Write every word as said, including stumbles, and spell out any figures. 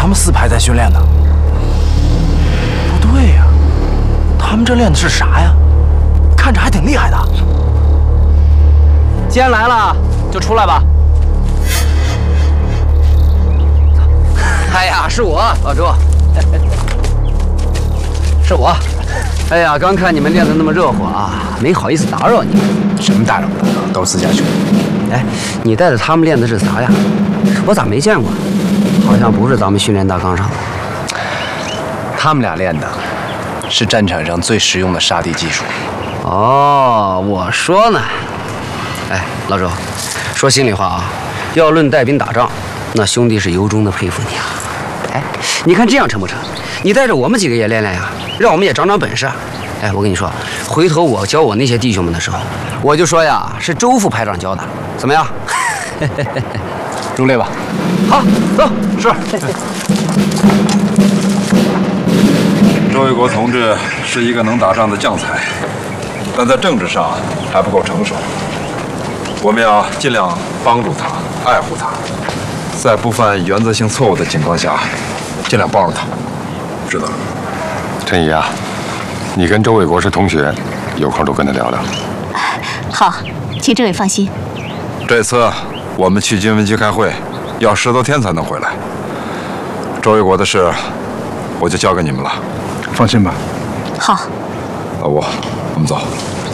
他们四排在训练呢。不对呀，他们这练的是啥呀？看着还挺厉害的。既然来了，就出来吧。哎呀，是我，老周，是我。哎呀，刚看你们练得那么热火啊，没好意思打扰你们。 什么打扰不打扰，都是私家兄弟。 哎，你带着他们练的是啥呀？我咋没见过？好像不是咱们训练大纲上的。 他们俩练的是战场上最实用的杀敌技术。 哦，我说呢。哎，老周，说心里话啊，要论带兵打仗，那兄弟是由衷的佩服你啊。哎，你看这样成不成？你带着我们几个也练练呀，让我们也长长本事。哎，我跟你说，回头我教我那些弟兄们的时候，我就说呀，是周副排长教的，怎么样？ 入列吧。 好，走。是。 周卫国同志是一个能打仗的将才，但在政治上还不够成熟。我们要尽量帮助他，爱护他，在不犯原则性错误的情况下，尽量帮助他。知道了。 陈怡啊，你跟周卫国是同学，有空多跟他聊聊。 好，请政委放心。 这次我们去军分局开会，要十多天才能回来。周卫国的事，我就交给你们了。 放心吧。 好。 老吴，我们走。